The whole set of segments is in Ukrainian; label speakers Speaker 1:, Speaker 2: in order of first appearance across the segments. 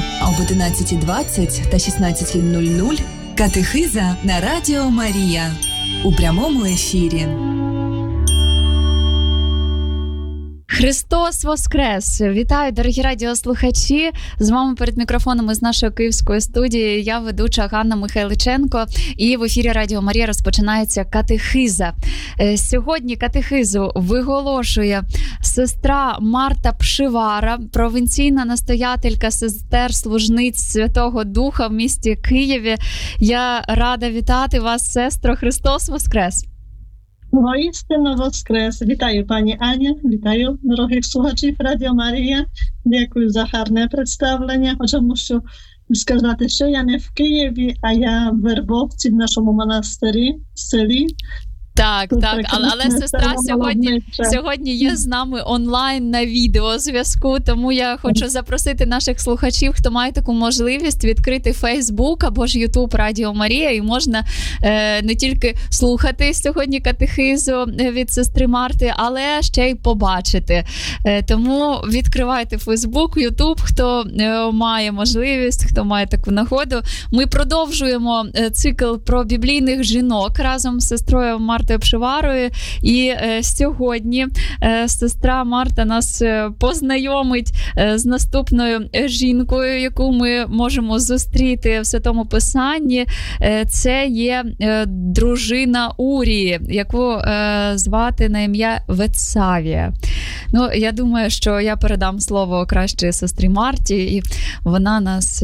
Speaker 1: а об 11:20 та 16:00 катехиза на Радіо Марія у прямому ефірі.
Speaker 2: Христос Воскрес! Вітаю, дорогі радіослухачі! З вами перед мікрофоном із нашої київської студії я, ведуча Ганна Михайличенко. І в ефірі Радіо Марія розпочинається катехиза. Сьогодні катехизу виголошує сестра Марта Пшивара, провінційна настоятелька сестер-служниць Святого Духа в місті Києві. Я рада вітати вас, сестро. Христос Воскрес!
Speaker 3: Воістину Воскрес! Вітаю, пані Аня, вітаю дорогих слухачів Радіо Марія. Дякую за гарне представлення. Хоча мушу сказати, що я не в Києві, а я в Вербовці, в нашому монастирі, в селі.
Speaker 2: Так, але сестра сьогодні є з нами онлайн на відеозв'язку, тому я хочу запросити наших слухачів, хто має таку можливість, відкрити Фейсбук або ж Ютуб Радіо Марія, і можна не тільки слухати сьогодні катехизу від сестри Марти, але ще й побачити. Тому відкривайте Фейсбук, Ютуб, хто має можливість, хто має таку нагоду. Ми продовжуємо цикл про біблійних жінок разом з сестрою Мартою Пшиварою. І сьогодні сестра Марта нас познайомить з наступною жінкою, яку ми можемо зустріти в Святому Писанні. Це є дружина Урії, яку звати на ім'я Вецавія. Ну, я думаю, що я передам слово краще сестрі Марті, і вона нас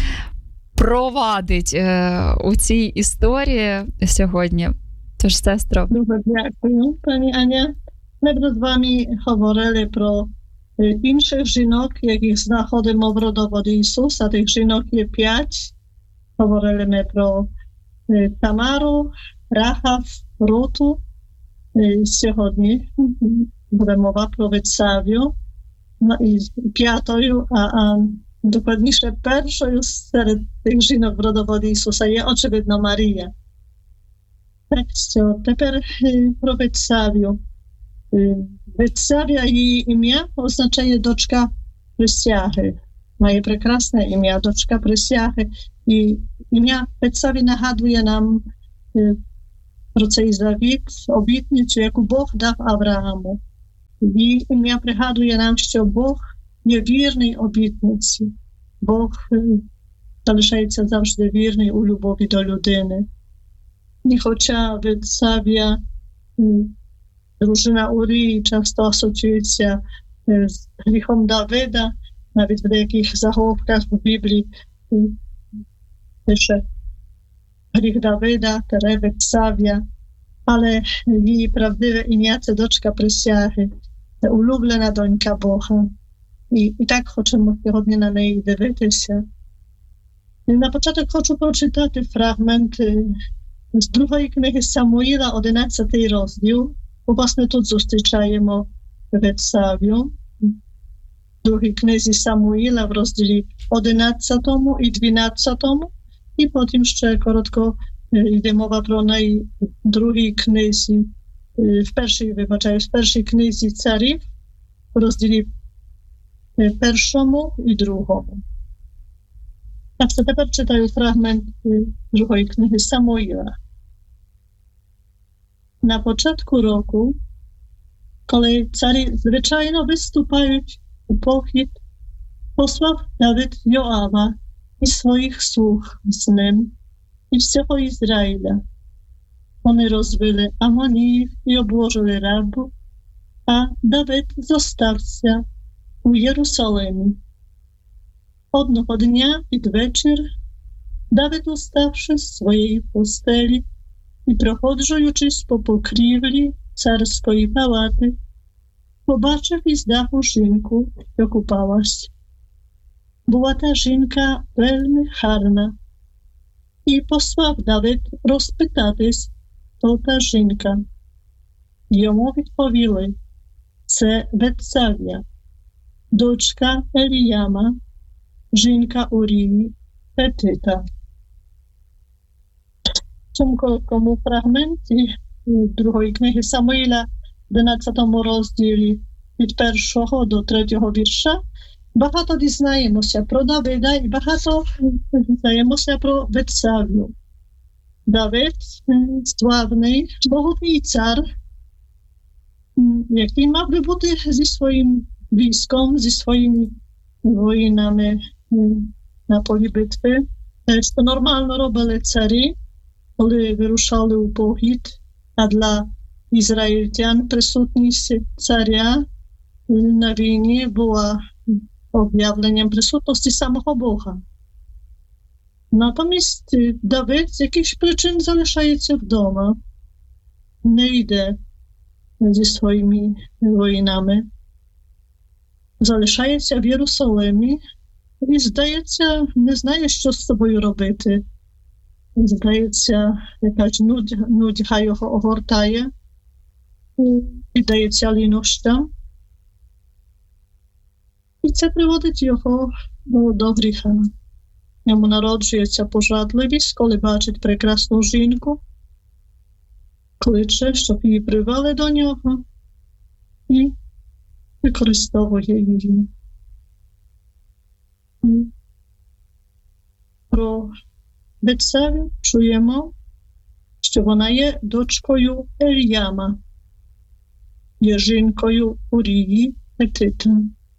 Speaker 2: провадить у цій історії сьогодні. Тож, сестро.
Speaker 3: Дуже дякую, пані Аня. Ми з вами говорили про інших жінок, яких знаходимо в родоводі Ісуса. Тих жінок є 5. Говорили ми про Тамару, Рахав, Руту. Сьогодні буде мова про Вецавію. І 5-ю, а dokładніше першою серед тих жінок в родоводі Ісуса є, очевидно, Марія. Так що тепер про Вецавію. Вецавія, її ім'я означає дочка присяги. Має прекрасне ім'я, дочка присяги. І ім'я Вецаві нагадує нам про цей завіт, обітницю, яку Бог дав Аврааму. Її ім'я пригадує нам, що Бог є вірний обітниці. Бог залишається завжди вірний у любові до людини. І хоча Вецавія, дружина Урії, часто асоціюється з гріхом Давида, навіть в деяких заголовках в Біблії пише гріх Давида, Вецавія, але її правдиве ім'я – це дочка присяги, це улюблена донька Бога. І так хочемо сьогодні на неї дивитися. На початок хочу прочитати фрагмент з другої книги Самуїла, 11 розділ. Власне, тут зустрічаємо Вецавію. В другій книзі Самуїла в розділі 11 і 12. І потім ще коротко йде мова про неї в другій книзі, в першій книзі Царів, в розділі 1 і 2. Так що тепер читаю фрагмент другої книги Самуїла. На початку року, коли царі звичайно виступають у похід, послав Давид Йоава і своїх слуг з ним і всього Ізраїля. Вони розбили Амоніїв і обложили Рабу, а Давид зостався у Єрусалимі. Одного дня під вечір Давид, уставши з своєї постелі і проходжуючись по покрівлі царської палати, побачив із даху жінку, що купалась. Була та жінка вельми гарна. І послав Давид розпитатись, хто та жінка. Йому відповіли: це Вецавія, дочка Еліяма, жінка Урії Хетита. В цьому короткому фрагменті другої книги Самуїла, в 11 розділі від 1 до 3 вірша, Багато дізнаємося про Давида і багато дізнаємося про Бетсавію. Давид – славний, могутній цар, який мав би бути зі своїм військом, зі своїми воїнами на полі битви. Що нормально робили царі, коли вирушали у похід, а для ізраїльтян присутність царя на війні була об'явленням присутності самого Бога. Натомість Давид з якихось причин залишається вдома, не йде зі своїми воїнами, залишається в Єрусалимі і, здається, не знає, що з собою робити. Здається, якась нудьга його огортає, піддається лінощам. І це приводить його до гріха. Йому народжується пожадливість, коли бачить прекрасну жінку, кличе, щоб її привели до нього і використовує її. Про Бетсавію чуємо, що вона є дочкою Еліяма, є жінкою Урії Хетита.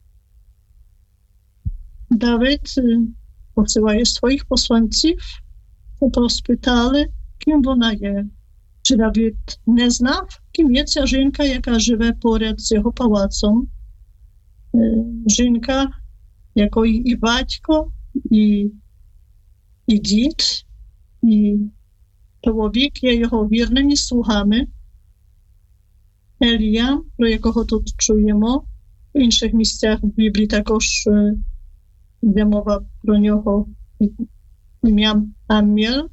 Speaker 3: Давид посилає своїх посланців, щоб розпитали, ким вона є. Чи Давид не знав, ким є ця жінка, яка живе поряд з його палацом? Жінка, якої і батько, і дід, і чоловік є його вірними слугами. Елія, про якого тут чуємо, в інших місцях в Біблії також йде мова про нього ім'ям Амміл,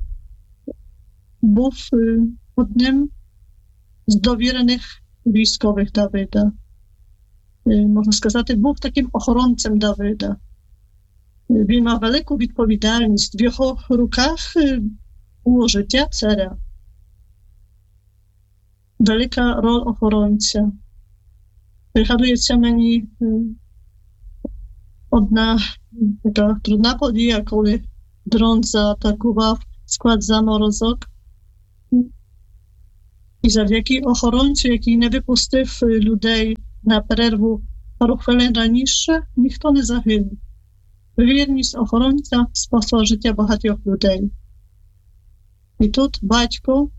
Speaker 3: був одним з довірених військових Давида. Можна сказати, був таким охоронцем Давида. Він мав велику відповідальність. В його руках було життя царя. Велика роль охоронця. Пригадується мені одна така трудна подія, коли дрон заатакував склад заморозок. І завдяки охоронцю, який не випустив людей на перерву пару хвилин раніше, ніхто не загинув. Вірність охоронця спасла життя багатьох людей. І тут батько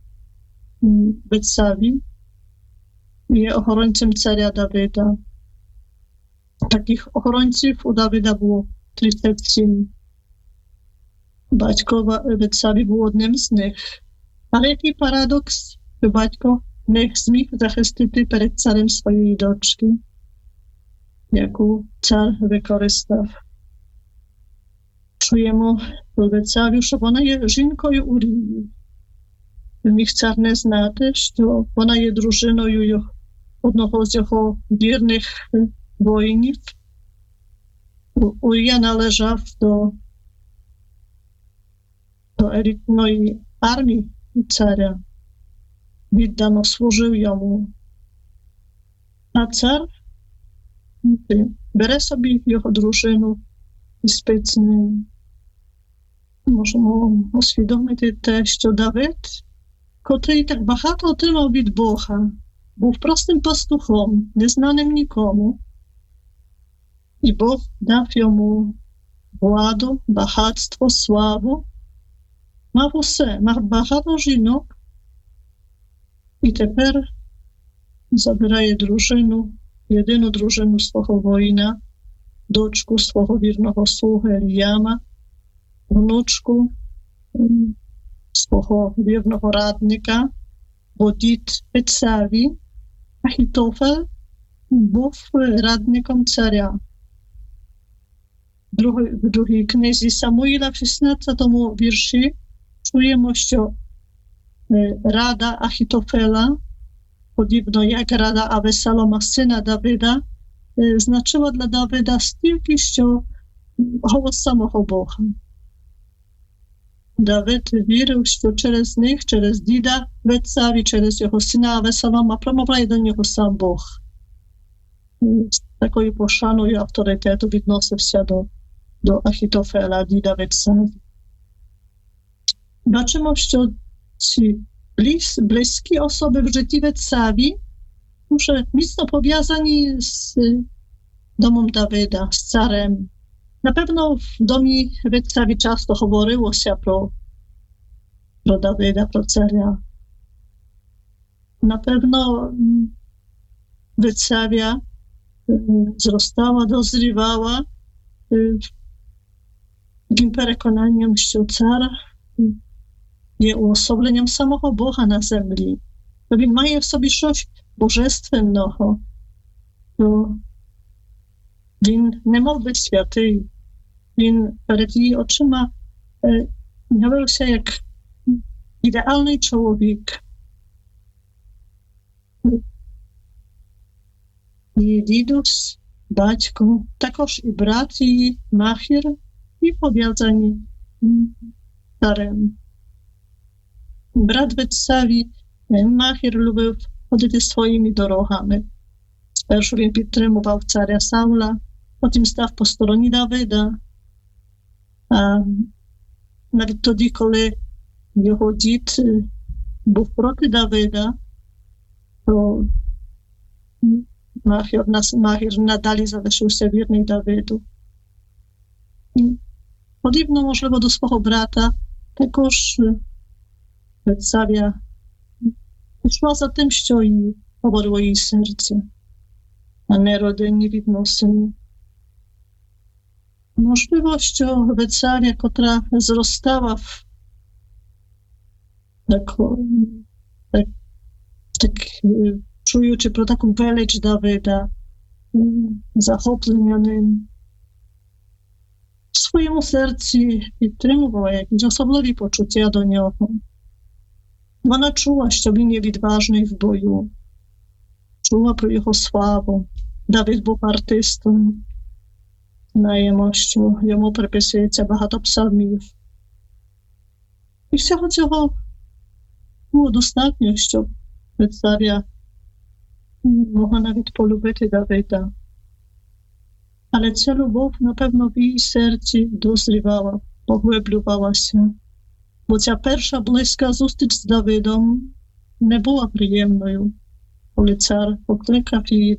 Speaker 3: Бетсаві є охоронцем царя Давида. Таких охоронців у Давида було 37. Батько Бетсаві був одним з них. Але який парадокс, що батько не зміг захистити перед царем своєї дочки, яку цар використав. Чуємо про Бетсавію, що вона є жінкою Урії. Міг цар не знати, що вона є дружиною одного з його вірних воїнів. Урія належав до елітної армії царя. Віддано служив йому. А цар бере собі його дружину і спить з ним. Можемо усвідомити те, що Давид, котрий так багато отримав від Бога, був простим пастухом, незнаним нікому. І Бог дав йому владу, багатство, славу. Мав усе, мав багато жінок. І тепер забирає дружину, єдину дружину свого воїна, дочку свого вірного слуги Еліяма, внучку свого вірного радника, бо дід Бетсаві, Ахітофел, був радником царя. В другій книзі Самуїла, в 16-му вірші, чуємо, що рада Ахітофела, подібно як рада Авесалома, сина Давида, значила для Давида стільки, що голос самого Бога. Давид вірив, що через них, через діда Бетсаві, через його сина Авесалома промовляє до нього сам Бог. такою пошаною авторитету відносився до Ахітофела, діда Ветсаві. Бачимо, що ці близькі особи в житті Ветсаві дуже міцно пов'язані з домом Давида, з царем. Напевно, в домі Ветсаві часто говорилося про Давида, про царя. Напевно, Ветсавia zrastała, dozrywała takim przekonaniem, że car jest uosobleniem samego Boga na ziemi. To він має в собі щось божественного. То він не мов би святий. Він перед її очима явився як ідеальний чоловік. Її дідусь, батько, також і брат її, Махір, і пов'язані царем. Брат Ветсаві, Махір, любив ходити своїми дорогами. Спершу він підтримував царя Саула, потім став по стороні Давида. А навіть тоді, коли його дід був проти Давида, то Махір надалі залишився вірний Давиду. І подібно, можливо, до свого брата, також Ветсавia пішла за тим, що їй говорило її серце, а не родинні відносини. Можливо, що Ветсавia, котра зростала чуючи про таку велич Давида, захоплення ним, в своєму серці підтримувала якісь особливі почуття до нього. Вона чула, що він є відважний в бою, чула про його славу. Давид був артистом. Знаємо, що йому приписується багато псалмів. І всього цього було достатньо, щоб Ветсавia mogła nawet polubити Давида. Але ця любов, напевно, в її серці дозрівала, поглиблювалася. Бо ця перша близька зустріч з Давидом не була приємною, коли цар покликав її